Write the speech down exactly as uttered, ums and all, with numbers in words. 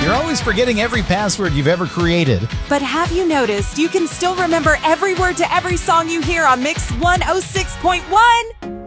You're always forgetting every password you've ever created. But have you noticed you can still remember every word to every song you hear on Mix one oh six point one?